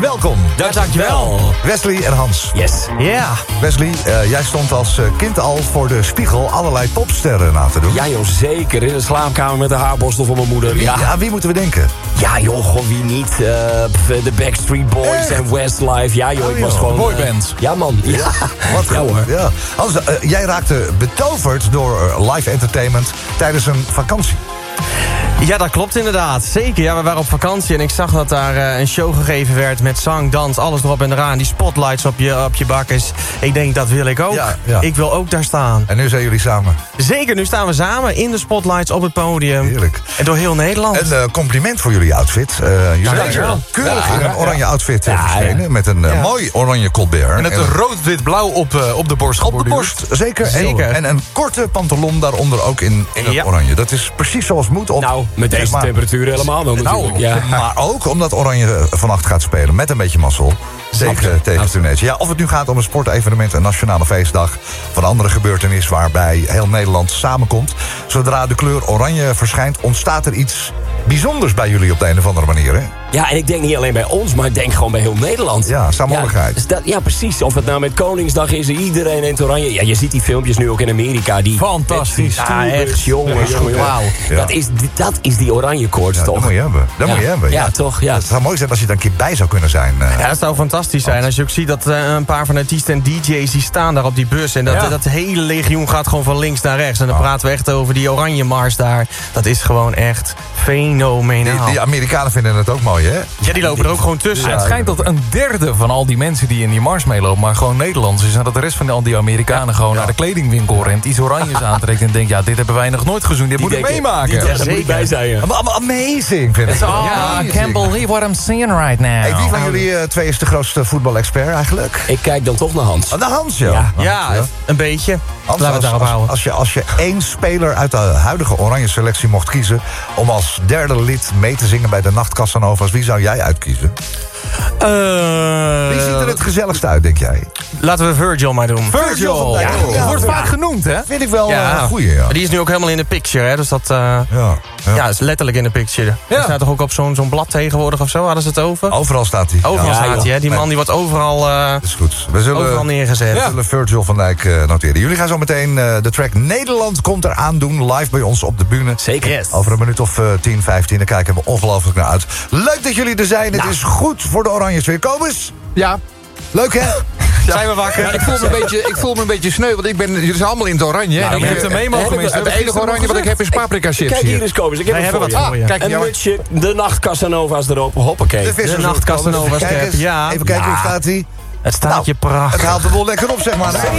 Welkom. Dankjewel. Wesley en Hans. Yes. Ja. Wesley, jij stond als kind al voor de spiegel allerlei popsterren na te doen. Ja joh, zeker. In de slaapkamer met de haarborstel van mijn moeder. Ja, wie moeten we denken? Ja joh, gewoon wie niet. De Backstreet Boys en Westlife. Ja joh, ik was gewoon... Boyband. Ja man. Ja. Wat Ja, goed. hoor. Ja. Hans, jij raakte betoverd door live entertainment tijdens een vakantie. Ja, dat klopt inderdaad. Zeker, ja, we waren op vakantie en ik zag dat daar een show gegeven werd met zang, dans, alles erop en eraan. Die spotlights op je bakkers. Ik denk, dat wil ik ook. Ja. Ik wil ook daar staan. En nu zijn jullie samen. Zeker, nu staan we samen in de spotlights op het podium. Heerlijk. En door heel Nederland. Een compliment voor jullie outfit. Jullie zijn keurig in een oranje outfit verschenen. Met een mooi oranje colbert. En het rood-wit-blauw op de borst. Op de borst, zeker. Zeker. En een korte pantalon daaronder ook in het oranje. Dat is precies zoals het moet. Nou, met deze temperatuur helemaal wel natuurlijk. Ja. Maar ook omdat Oranje vannacht gaat spelen met een beetje mazzel. Tegen Tunesië. Ja, of het nu gaat om een sportevenement, een nationale feestdag of een andere gebeurtenis waarbij heel Nederland samenkomt. Zodra de kleur oranje verschijnt, ontstaat er iets bijzonders bij jullie op de een of andere manier, hè? Ja, en ik denk niet alleen bij ons, maar ik denk gewoon bij heel Nederland. Ja, saamhorigheid. Ja, precies. Of het nou met Koningsdag is, iedereen in het oranje. Ja, je ziet die filmpjes nu ook in Amerika. Die Fantastisch. Ja, echt. Jongen. Wauw. Ja. Dat is die oranje koorts, Ja, toch? dat moet je hebben. Dat moet je hebben. Ja, toch? Ja. Het zou mooi zijn als je er een keer bij zou kunnen zijn. Ja, dat zou fantastisch zijn. Als je ook ziet dat een paar van de artiesten en DJ's die staan daar op die bus. En dat hele legioen gaat gewoon van links naar rechts. En dan praten we echt over die oranje mars daar. Dat is gewoon echt fenomenaal. Die Amerikanen vinden het ook mooi, hè? Ja, die lopen er ook gewoon tussen. Het schijnt dat een derde van al die mensen die in die mars meelopen, maar gewoon Nederlands is. En dat de rest van al die Amerikanen gewoon naar de kledingwinkel rent, iets oranjes aantrekt en denkt, ja, dit hebben wij nog nooit gezien. Dit moet ik meemaken. Daar moet ik bij zijn, ja. Amazing, vind ik. I can't believe what I'm seeing right now. Hey, wie van jullie twee is de grootste voetbalexpert eigenlijk? Ik kijk dan toch naar Hans. De Hans, ja. Ja, een beetje. Hans, Laten we het daarop houden. als je één speler uit de huidige oranje selectie mocht kiezen om als derde lid mee te zingen bij de Nacht Casanova's, wie zou jij uitkiezen? Wie ziet er het gezelligst uit, denk jij? Laten we Virgil maar doen. Virgil. Ja, Wordt vaak genoemd, hè? vind ik wel Ja. een goeie, ja. Maar die is nu ook helemaal in de picture, hè. Dus dat Ja. is letterlijk in de picture. Hij staat toch ook op zo'n blad tegenwoordig of zo? Hadden ze het over? Overal staat hij. Overal Ja, staat hij, hè. Die man die wordt overal, dat is goed. We overal zullen neergezet. Virgil van Dijk noteren. Jullie gaan zo meteen de track Nederland komt eraan doen. Live bij ons op de bühne. Zeker. Yes. Over een minuut of 10, 15. Daar kijken we ongelooflijk naar uit. Leuk dat jullie er zijn. Het is goed voor de Oranjes weer. Kobus? Ja, Leuk, hè? Zijn we wakker? ja, ik voel me een beetje sneu, want jullie zijn allemaal in het oranje. hè? je hebt er mee mogen missen. Het enige oranje wat ik heb is paprika chips Kijk hier hier. eens, Kobus. Ik heb Wij het hebben voor wat je. voor je. Kijk, Een jongen. mutsje, de Nacht Casanova's erop. Hoppakee. De Nacht Casanova's Kijk eens. cap, ja. Even kijken, hoe staat hij? Het staat je prachtig. Het haalt de bol lekker op, zeg maar.